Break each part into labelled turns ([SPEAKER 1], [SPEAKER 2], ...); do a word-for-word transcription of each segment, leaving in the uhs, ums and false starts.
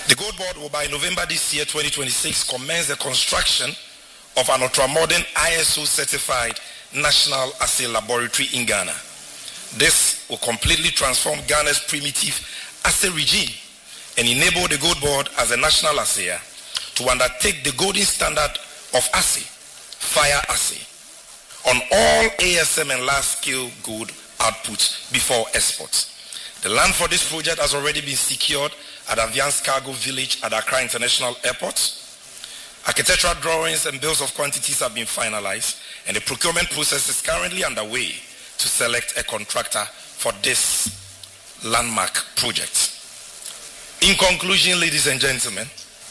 [SPEAKER 1] The Gold Board will, by November this year, twenty twenty-six, commence the construction of an ultra-modern I S O-certified National Assay Laboratory in Ghana. This will completely transform Ghana's primitive assay regime and enable the Gold Board as a national assayer to undertake the golden standard of assay, fire assay, on all A S M and large-scale gold outputs before export. The land for this project has already been secured at Aviance Cargo Village at Accra International Airport. Architectural drawings and bills of quantities have been finalized, and the procurement process is currently underway to select a contractor for this landmark project. In conclusion, ladies and gentlemen,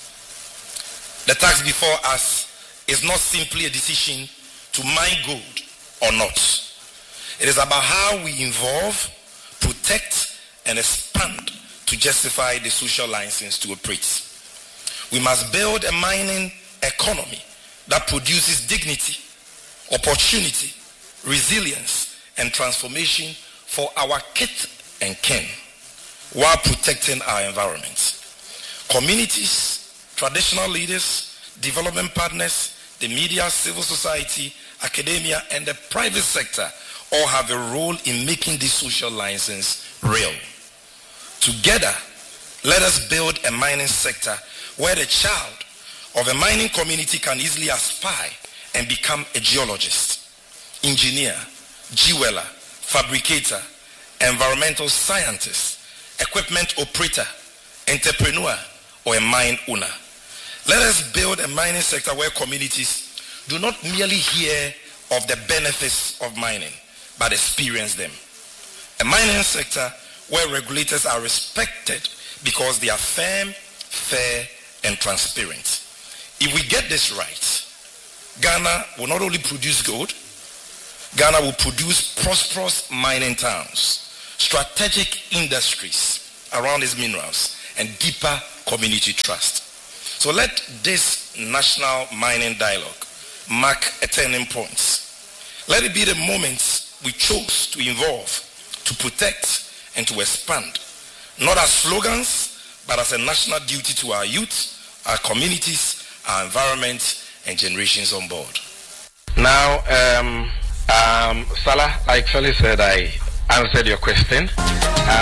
[SPEAKER 1] the task before us is not simply a decision to mine gold or not. It is about how we involve, protect, and expand to justify the social license to operate. We must build a mining economy that produces dignity, opportunity, resilience, and transformation for our kith and kin while protecting our environment. Communities, traditional leaders, development partners, the media, civil society, academia, and the private sector all have a role in making this social license real. Together, let us build a mining sector where the child of a mining community can easily aspire and become a geologist, engineer, jeweler, fabricator, environmental scientist, equipment operator, entrepreneur, or a mine owner. Let us build a mining sector where communities do not merely hear of the benefits of mining, but experience them. A mining sector where regulators are respected because they are firm, fair, and transparent. If we get this right, Ghana will not only produce gold, Ghana will produce prosperous mining towns, strategic industries around its minerals, and deeper community trust. So let this national mining dialogue mark a turning point. Let it be the moment we chose to involve, to protect, and to expand, not as slogans, but as a national duty to our youth, our communities, our environment, and generations on board.
[SPEAKER 2] Now, um, um, Salah, like Feli said, I answered your question. Uh,